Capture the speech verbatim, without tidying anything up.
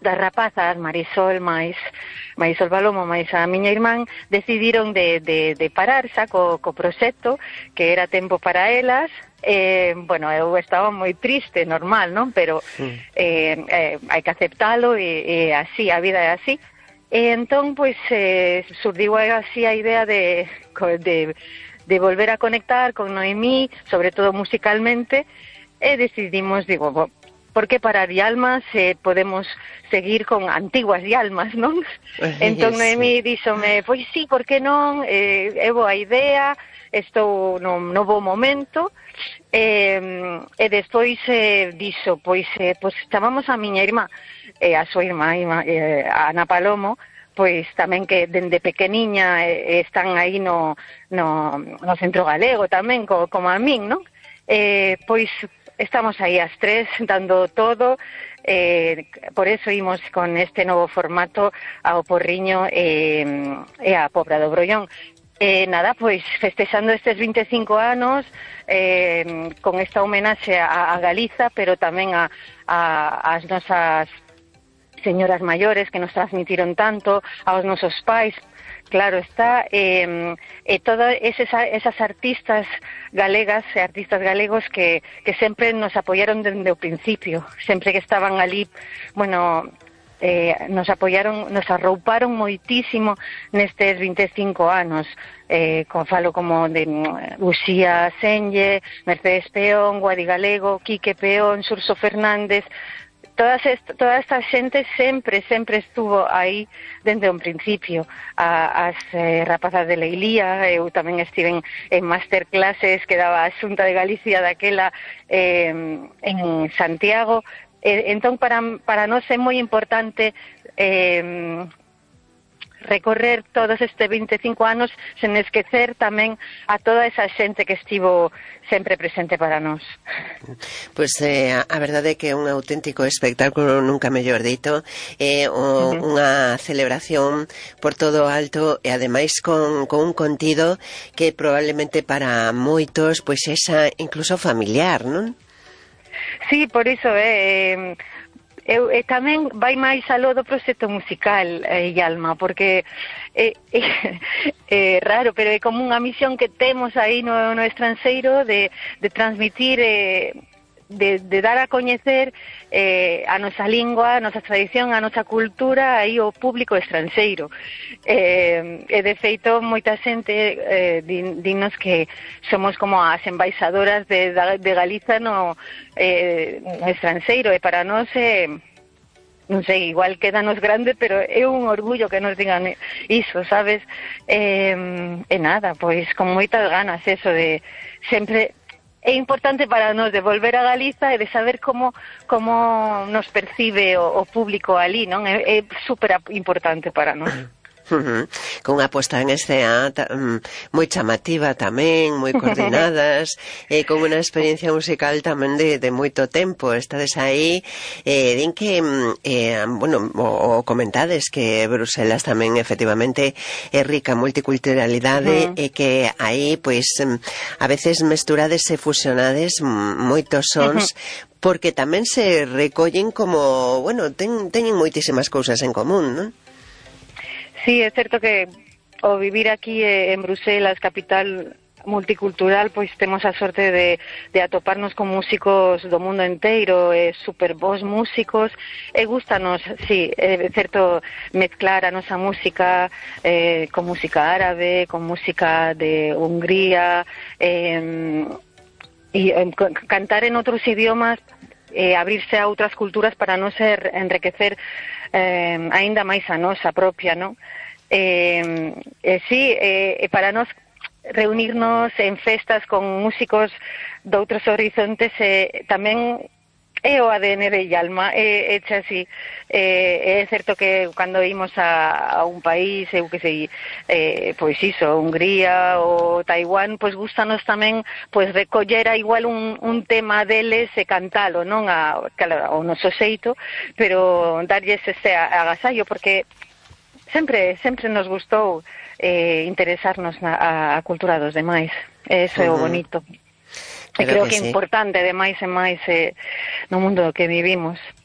das rapazas, Marisol máis Marisol Palomo máis a miña irmán, decidiron de, de, de parar xa co, co proxecto, que era tempo para elas. Eh, bueno, eu estaba moi triste, normal, non? Pero eh, eh, hai que aceptalo e, e así, a vida é así. E entón, pois, eh, surdiu así a idea de, de, de volver a conectar con Noemí, sobre todo musicalmente, e decidimos, digo, por que parar Yalma se podemos seguir con antiguas Yalmas, non? Entón Noemí díxome, pois sí, por que non? Eh, é boa idea, estou no, no bo momento, eh, e despois eh, dixo, pois, eh, pois chamamos a miña irmá, e a súa irmá, eh, a Ana Palomo, pois tamén que dende pequeniña eh, están aí no, no, no Centro Galego tamén, co, como a min, non? Eh, pois estamos aí as tres dando todo, eh, por eso imos con este novo formato ao Porriño e, e a Pobra do Brollón. Eh, nada, pois festexando estes vinte e cinco anos eh, con esta homenaxe a, a Galiza, pero tamén a, a, as nosas señoras maiores que nos transmitiron tanto, aos nosos pais. Claro está, eh, e todas esas, esas artistas galegas e artistas galegos que, que sempre nos apoyaron dende o principio, sempre que estaban ali, bueno, eh, nos apoyaron, nos arrouparon moitísimo nestes vinte e cinco anos, eh, como falo como de Uxía Senlle, Mercedes Peón, Guadi Galego, Quique Peón, Xurxo Fernández. Todas est toda esta xente sempre, sempre estuvo aí dende un principio. A, as eh, rapazas de Leilía, eu tamén estiven en masterclasses que daba a Xunta de Galicia daquela eh, en Santiago. Eh, entón, para, para nós é moi importante eh, recorrer todos estes vinte e cinco anos sen esquecer tamén a toda esa xente que estivo sempre presente para nós. Pois eh, a verdade é que é un auténtico espectáculo, nunca mellor dito, é o, uh-huh. unha celebración por todo o alto e ademais con, con un contido que probablemente para moitos pois esa incluso familiar, non? Sí, por iso é... Eh, Eu, e tamén vai máis aló do proxecto musical, eh, Yalma, porque é, é, é raro, pero é como unha misión que temos aí no, no estranxeiro de, de transmitir, eh, de, de dar a coñecer eh, a nosa lingua, a nosa tradición, a nosa cultura aí ao público estranxeiro. Eh, e de feito, moita xente eh, din, dinnos que somos como as embaixadoras de, de Galiza no, eh, no estranxeiro, e para nós é... Eh, non sei, igual quédanos grande, pero é un orgullo que nos digan iso, sabes? Eh, e nada, pois con moitas ganas eso de sempre... É importante para nós de volver a Galiza e de saber como como nos percibe o, o público ali, non? É, é super importante para nós. Uh-huh. Con unha posta en escena um, moi chamativa tamén, moi coordinadas, e eh, con unha experiencia musical tamén de, de moito tempo. Estades aí, eh, din que eh, bueno, o, o comentades que Bruselas tamén efectivamente é rica multiculturalidade, uh-huh. e que aí pois a veces mesturades e fusionades moitos sons, uh-huh. porque tamén se recollen como, bueno, ten, teñen moitísimas cousas en común, non? Sí, é certo que o vivir aquí en Bruselas, capital multicultural, pois temos a sorte de, de atoparnos con músicos do mundo inteiro, e super bons músicos, e gustanos, sí, é certo mezclar a nosa música eh, con música árabe, con música de Hungría, eh, e eh, cantar en outros idiomas, eh, abrirse a outras culturas para non ser enriquecer eh, aínda máis a nosa propia, non? Eh, eh, sí, eh, para nós reunirnos en festas con músicos de outros horizontes eh, tamén é o A D N de Yalma, é, é así. É, é certo que cando imos a, a un país, eu que sei, eh, pois iso, Hungría ou Taiwán, pois gustanos tamén pois recoller a igual un, un tema deles e cantalo, non a, claro, ao noso xeito, pero darlles ese agasallo, porque sempre sempre nos gustou eh, interesarnos na a, a cultura dos demais. Eso é o bonito. E creo que é importante, de máis e máis, eh, no mundo que vivimos.